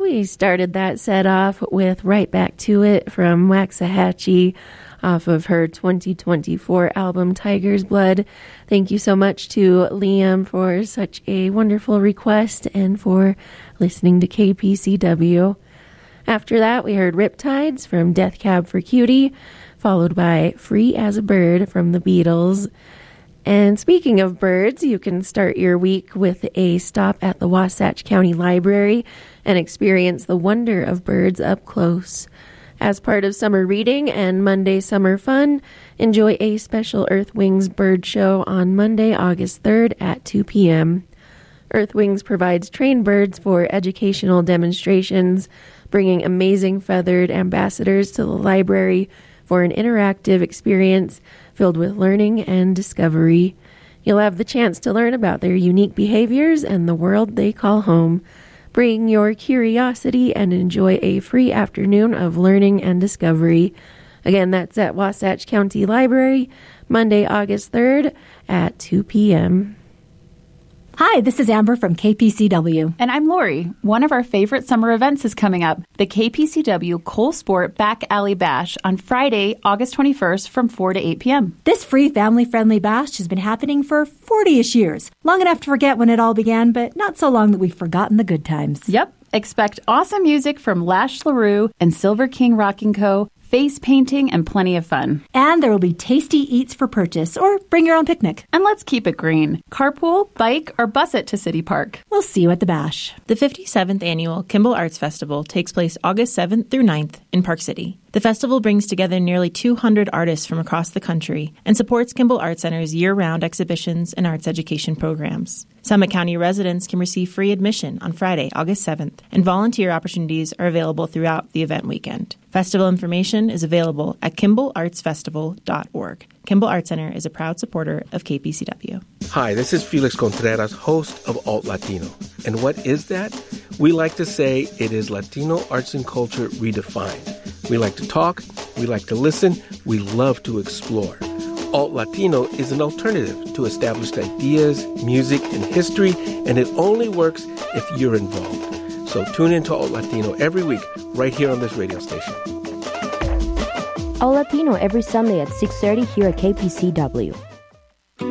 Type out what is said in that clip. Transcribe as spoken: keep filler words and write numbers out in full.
we started that set off with Right Back to It from Waxahachie off of her twenty twenty-four album Tiger's Blood. Thank you so much to Liam for such a wonderful request and for listening to K P C W. After that, we heard Riptides from Death Cab for Cutie, followed by Free as a Bird from the Beatles. And speaking of birds, you can start your week with a stop at the Wasatch County Library and experience the wonder of birds up close. As part of summer reading and Monday summer fun, enjoy a special Earthwings bird show on Monday, August third at two p.m. Earthwings provides trained birds for educational demonstrations, bringing amazing feathered ambassadors to the library for an interactive experience filled with learning and discovery. You'll have the chance to learn about their unique behaviors and the world they call home. Bring your curiosity and enjoy a free afternoon of learning and discovery. Again, that's at Wasatch County Library, Monday, August third at two p.m. Hi, this is Amber from K P C W. And I'm Lori. One of our favorite summer events is coming up, the K P C W Cole Sport Back Alley Bash on Friday, August twenty-first from four to eight p.m. This free family-friendly bash has been happening for forty-ish years. Long enough to forget when it all began, but not so long that we've forgotten the good times. Yep. Expect awesome music from Lash LaRue and Silver King Rocking Co., face painting, and plenty of fun. And there will be tasty eats for purchase, or bring your own picnic. And let's keep it green. Carpool, bike, or bus it to City Park. We'll see you at the bash. The fifty-seventh Annual Kimball Arts Festival takes place August seventh through ninth in Park City. The festival brings together nearly two hundred artists from across the country and supports Kimball Art Center's year-round exhibitions and arts education programs. Summit County residents can receive free admission on Friday, August seventh, and volunteer opportunities are available throughout the event weekend. Festival information is available at kimball arts festival dot org. Kimball Art Center is a proud supporter of K P C W. Hi, this is Felix Contreras, host of Alt Latino. And what is that? We like to say it is Latino arts and culture redefined. We like to talk, we like to listen, we love to explore. Alt Latino is an alternative to established ideas, music, and history, and it only works if you're involved. So tune in to Alt Latino every week, right here on this radio station. Alt Latino every Sunday at six thirty here at K P C W.